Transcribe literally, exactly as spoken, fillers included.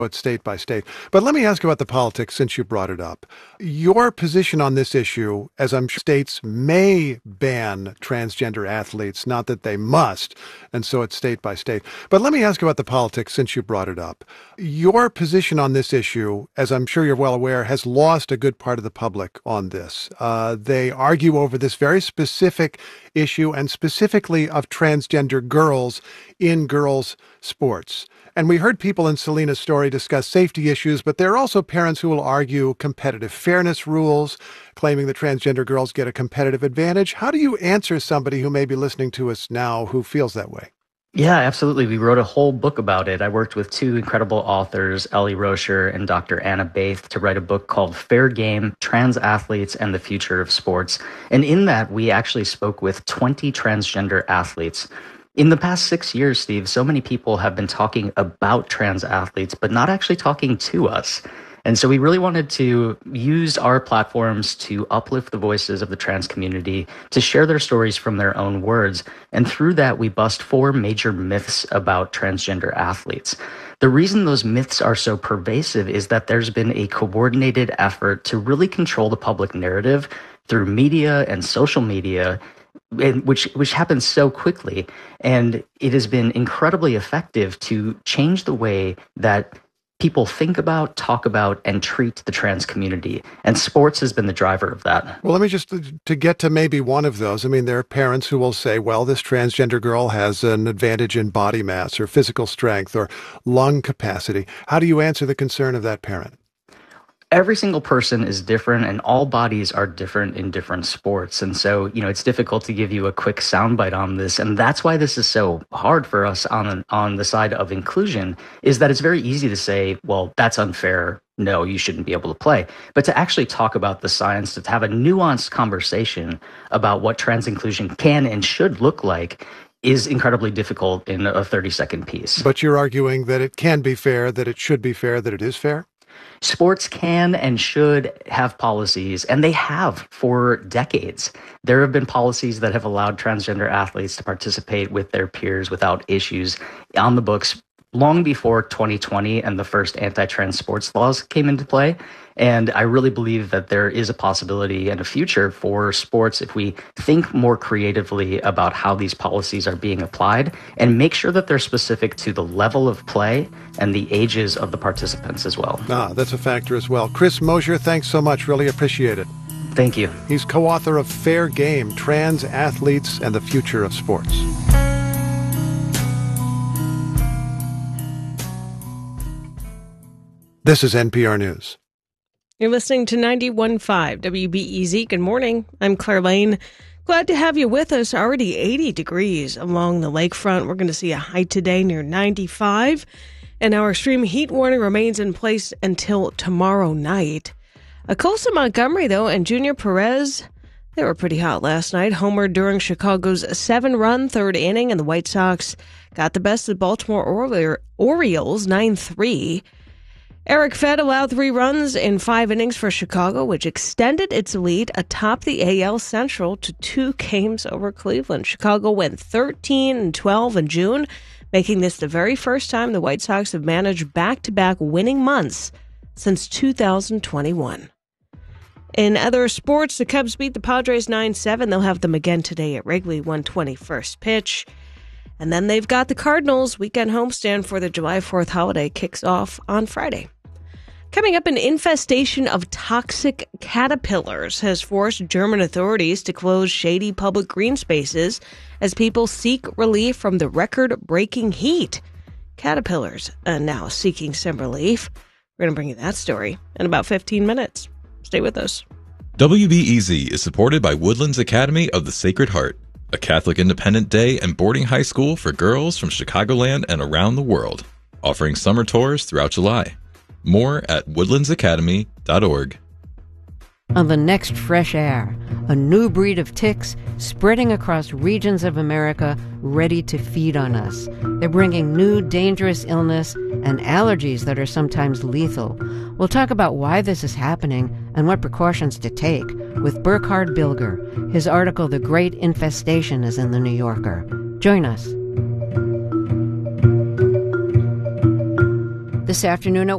It's state by state. But let me ask about the politics since you brought it up. Your position on this issue, as I'm sure states may ban transgender athletes, not that they must, and so it's state by state. But let me ask about the politics since you brought it up. Your position on this issue, as I'm sure you're well aware, has lost a good part of the public on this. Uh, they argue over this very specific issue and specifically of transgender girls in girls' sports. And we heard people in Selena's story discuss safety issues, but there are also parents who will argue competitive fairness rules, claiming that transgender girls get a competitive advantage. How do you answer somebody who may be listening to us now who feels that way? Yeah, absolutely. We wrote a whole book about it. I worked with two incredible authors, Ellie Rocher and Doctor Anna Baith, to write a book called Fair Game, Trans Athletes and the Future of Sports. And in that, we actually spoke with twenty transgender athletes. In the past six years, Steve, so many people have been talking about trans athletes, but not actually talking to us. And so we really wanted to use our platforms to uplift the voices of the trans community, to share their stories from their own words. And through that, we bust four major myths about transgender athletes. The reason those myths are so pervasive is that there's been a coordinated effort to really control the public narrative through media and social media, which which happens so quickly. And it has been incredibly effective to change the way that people think about, talk about, and treat the trans community. And sports has been the driver of that. Well, let me just, to get to maybe one of those, I mean, there are parents who will say, well, this transgender girl has an advantage in body mass or physical strength or lung capacity. How do you answer the concern of that parent? Every single person is different, and all bodies are different in different sports. And so, you know, it's difficult to give you a quick soundbite on this. And that's why this is so hard for us on, on the side of inclusion, is that it's very easy to say, well, that's unfair. No, you shouldn't be able to play. But to actually talk about the science, to have a nuanced conversation about what trans inclusion can and should look like, is incredibly difficult in a thirty-second piece. But you're arguing that it can be fair, that it should be fair, that it is fair? Sports can and should have policies, and they have for decades. There have been policies that have allowed transgender athletes to participate with their peers without issues on the books long before twenty twenty and the first anti-trans sports laws came into play. And I really believe that there is a possibility and a future for sports if we think more creatively about how these policies are being applied and make sure that they're specific to the level of play and the ages of the participants as well. Ah, that's a factor as well. Chris Mosier, thanks so much. Really appreciate it. Thank you. He's co-author of Fair Game, Trans Athletes and the Future of Sports. This is N P R News. You're listening to ninety-one point five W B E Z. Good morning. I'm Claire Lane. Glad to have you with us. Already eighty degrees along the lakefront. We're going to see a high today near ninety-five. And our extreme heat warning remains in place until tomorrow night. Acolsa Montgomery, though, and Junior Perez, they were pretty hot last night. Homered during Chicago's seven-run third inning, and the White Sox got the best of Baltimore Orioles nine three. Eric Fed allowed three runs in five innings for Chicago, which extended its lead atop the A L Central to two games over Cleveland. Chicago went thirteen and twelve in June, making this the very first time the White Sox have managed back-to-back winning months since two thousand twenty-one. In other sports, the Cubs beat the Padres nine seven. They'll have them again today at Wrigley, one twenty first pitch. And then they've got the Cardinals. Weekend homestand for the July fourth holiday kicks off on Friday. Coming up, an infestation of toxic caterpillars has forced German authorities to close shady public green spaces as people seek relief from the record-breaking heat. Caterpillars are now seeking some relief. We're going to bring you that story in about fifteen minutes. Stay with us. W B E Z is supported by Woodlands Academy of the Sacred Heart, a Catholic independent day and boarding high school for girls from Chicagoland and around the world, offering summer tours throughout July. More at woodlands academy dot org. On the next Fresh Air, a new breed of ticks spreading across regions of America ready to feed on us. They're bringing new dangerous illness and allergies that are sometimes lethal. We'll talk about why this is happening and what precautions to take with Burkhard Bilger. His article, The Great Infestation, is in The New Yorker. Join us. This afternoon at